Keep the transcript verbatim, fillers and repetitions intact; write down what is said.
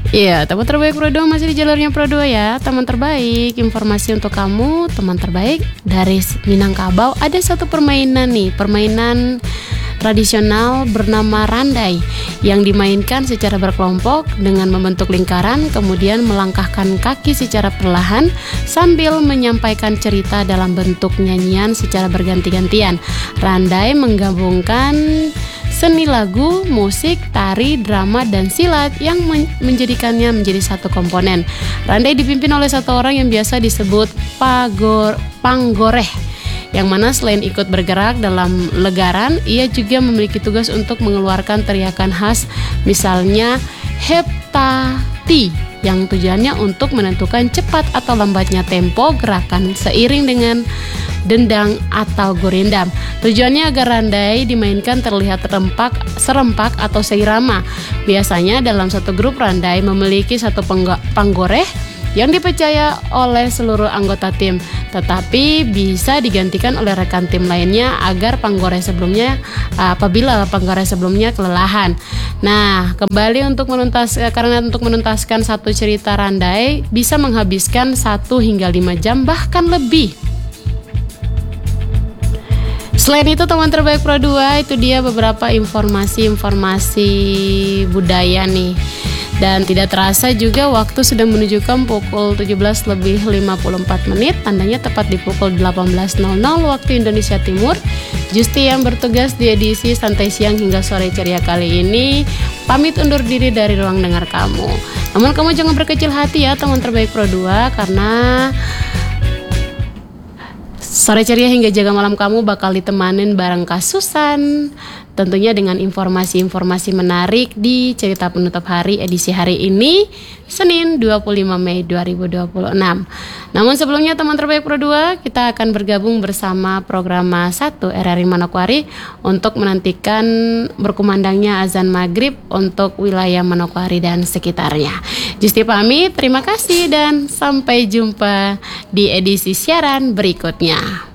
Iya, teman terbaik Pro dua masih di jalurnya Pro dua ya. Teman terbaik, informasi untuk kamu, teman terbaik dari Minangkabau. Ada satu permainan nih, permainan tradisional bernama randai yang dimainkan secara berkelompok dengan membentuk lingkaran, kemudian melangkahkan kaki secara perlahan sambil menyampaikan cerita dalam bentuk nyanyian secara berganti-gantian. Randai menggabungkan seni lagu, musik, tari, drama, dan silat yang men- menjadikannya menjadi satu komponen. Randai dipimpin oleh satu orang yang biasa disebut pagor, panggoreh, yang mana selain ikut bergerak dalam legaran, ia juga memiliki tugas untuk mengeluarkan teriakan khas, misalnya heptati, yang tujuannya untuk menentukan cepat atau lambatnya tempo gerakan seiring dengan dendang atau gorendam. Tujuannya agar randai dimainkan terlihat rempak, serempak atau seirama. Biasanya dalam satu grup randai memiliki satu penggo- panggoreh yang dipercaya oleh seluruh anggota tim, tetapi bisa digantikan oleh rekan tim lainnya agar panggoreh sebelumnya apabila panggoreh sebelumnya kelelahan. Nah, kembali untuk menuntas karena untuk menuntaskan satu cerita randai bisa menghabiskan satu hingga lima jam bahkan lebih. Selain itu, teman terbaik Pro dua, itu dia beberapa informasi-informasi budaya nih. Dan tidak terasa juga waktu sudah menunjukkan pukul tujuh belas lebih lima puluh empat menit, tandanya tepat di pukul delapan belas nol nol waktu Indonesia Timur. Justi yang bertugas di edisi Santai Siang hingga Sore Ceria kali ini pamit undur diri dari ruang dengar kamu. Namun kamu jangan berkecil hati ya teman terbaik Pro dua, karena Sore Ceria hingga jaga malam kamu bakal ditemanin bareng Kak Susan, tentunya dengan informasi-informasi menarik di cerita penutup hari edisi hari ini, Senin dua puluh lima Mei dua ribu dua puluh enam. Namun sebelumnya teman terbaik Pro dua, kita akan bergabung bersama Programa satu R R I Manokwari untuk menantikan berkumandangnya azan maghrib untuk wilayah Manokwari dan sekitarnya. Justi pamit, terima kasih dan sampai jumpa di edisi siaran berikutnya.